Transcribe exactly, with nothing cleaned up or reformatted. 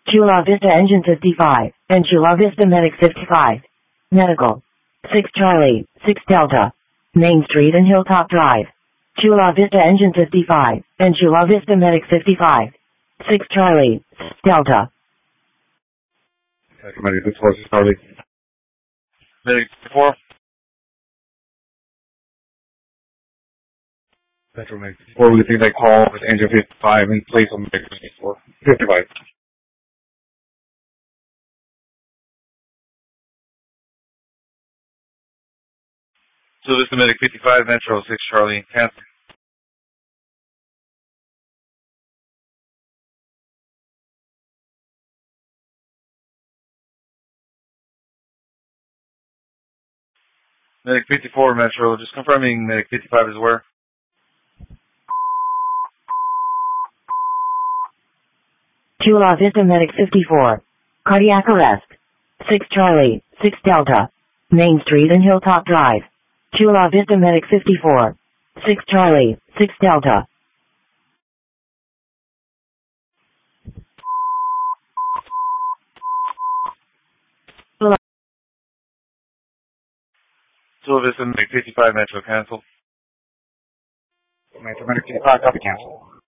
Chula Vista Engine fifty-five, and Chula Vista Medic fifty-five. Medical. six Charlie, six Delta. Main Street and Hilltop Drive. Chula Vista Engine fifty-five, and Chula Vista Medic fifty-five. six Charlie, Delta. Medic fifty-four, six Charlie. Medic fifty-four. Central Medic fifty-four, we think they call with engine fifty-five in place on Medic fifty-four. fifty-five. So this is Medic fifty-five, Metro six Charlie, cancel. Medic fifty-four, Metro, just confirming Medic fifty-five is where? Chula Vista Medic fifty-four. Cardiac arrest. six Charlie, six Delta. Main Street and Hilltop Drive. Chula Vista Medic fifty-four. six Charlie, six Delta. Chula Vista Medic fifty-five, Metro, cancel. Metro Medic fifty-five, copy, cancel.